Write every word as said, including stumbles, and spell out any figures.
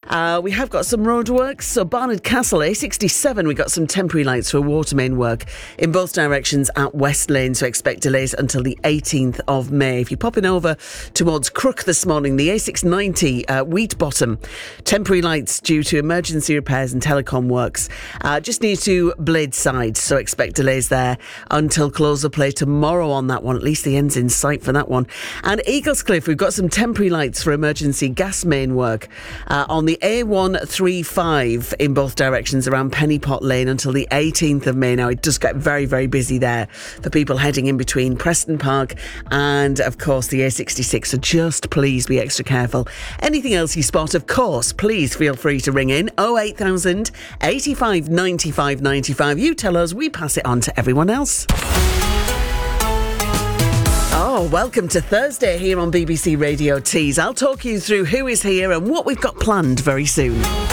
Uh, we have got some roadworks. So Barnard Castle, A sixty-seven, we got some temporary lights for water main work in both directions at West Lane, so expect delays until the eighteenth of May. If you're popping over towards Crook this morning, the A six ninety, uh, Wheat Bottom, temporary lights due to emergency repairs and telecom works. Uh, just need to Blade Side, so expect delays there until close of play tomorrow on that one. At least the end's in sight for that one. And Eaglescliff, we've got some temporary lights for emergency gas main work uh, on the A one thirty-five in both directions around Pennypot Lane until the eighteenth of May. Now, it does get very, very busy there for people heading in between Preston Park and, of course, the A sixty-six. So just please be extra careful. Anything else you spot, of course, please feel free to ring in oh eight thousand, eighty-five, ninety-five, ninety-five. You tell us, we pass it on to everyone else. Oh, welcome to Thursday here on B B C Radio Tees. I'll talk you through who is here and what we've got planned very soon.